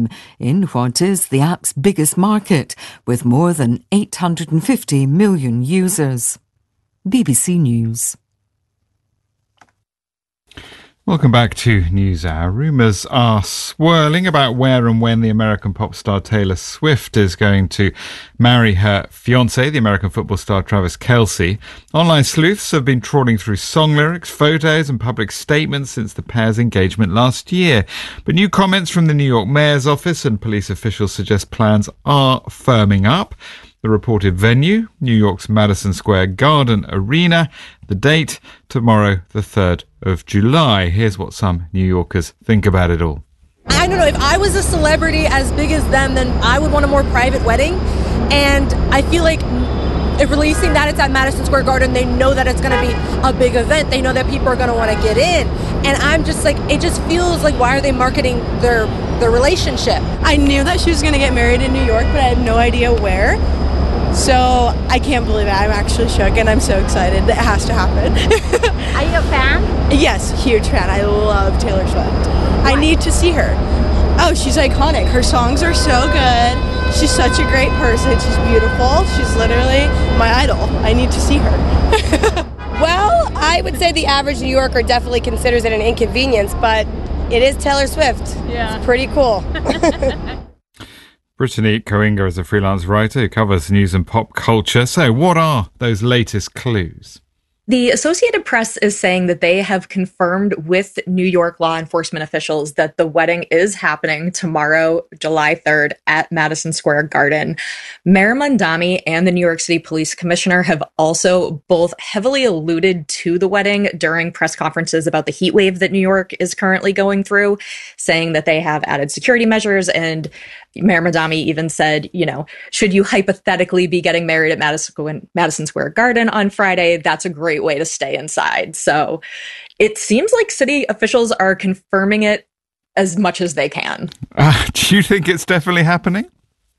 time in what is the app's biggest market, with more than 850 million users. BBC News. Welcome back to NewsHour. Rumours are swirling about where and when the American pop star Taylor Swift is going to marry her fiancé, the American football star Travis Kelce. Online sleuths have been trawling through song lyrics, photos and public statements since the pair's engagement last year. But new comments from the New York mayor's office and police officials suggest plans are firming up. The reported venue, New York's Madison Square Garden Arena. The date, tomorrow, the 3rd of July. Here's what some New Yorkers think about it all. I don't know, if I was a celebrity as big as them, then I would want a more private wedding. And I feel like if releasing that it's at Madison Square Garden, they know that it's going to be a big event. They know that people are going to want to get in. And I'm just like, it just feels like, why are they marketing their relationship? I knew that she was going to get married in New York, but I had no idea where. So I can't believe it. I'm actually shook and I'm so excited. It has to happen. Are you a fan? Yes, huge fan. I love Taylor Swift. Why? I need to see her. Oh, she's iconic. Her songs are so good. She's such a great person. She's beautiful. She's literally my idol. I need to see her. Well, I would say the average New Yorker definitely considers it an inconvenience, but it is Taylor Swift. Yeah. It's pretty cool. Brittany Coinger is a freelance writer who covers news and pop culture. So what are those latest clues? The Associated Press is saying that they have confirmed with New York law enforcement officials that the wedding is happening tomorrow, July 3rd, at Madison Square Garden. Mayor Mamdani and the New York City Police Commissioner have also both heavily alluded to the wedding during press conferences about the heat wave that New York is currently going through, saying that they have added security measures. And Mayor Mamdani even said, you know, should you hypothetically be getting married at Madison Square Garden on Friday, that's a great way to stay inside. So it seems like city officials are confirming it as much as they can. Do you think it's definitely happening?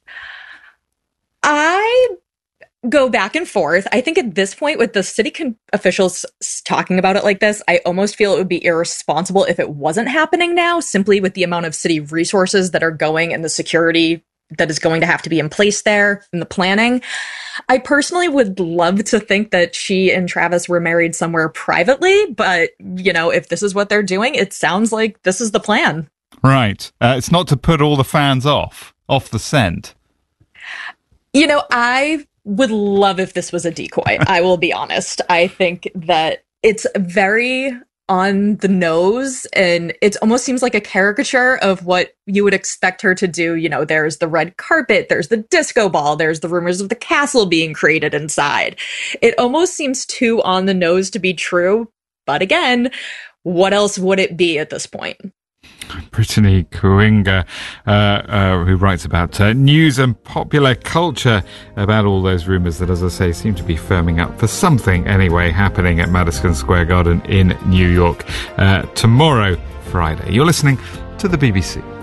I go back and forth. I think at this point, with the city officials talking about it like this, I almost feel it would be irresponsible if it wasn't happening now, simply with the amount of city resources that are going and the security that is going to have to be in place there and the planning. I personally would love to think that she and Travis were married somewhere privately, but, you know, if this is what they're doing, it sounds like this is the plan. Right. It's not to put all the fans off the scent. You know, I would love if this was a decoy. I will be honest. I think that it's very on the nose, and it almost seems like a caricature of what you would expect her to do. You know, there's the red carpet, there's the disco ball, there's the rumors of the castle being created inside. It almost seems too on the nose to be true. But again, what else would it be at this point? Brittany Coinger, who writes about news and popular culture, about all those rumours that, as I say, seem to be firming up for something anyway happening at Madison Square Garden in New York tomorrow, Friday. You're listening to the BBC.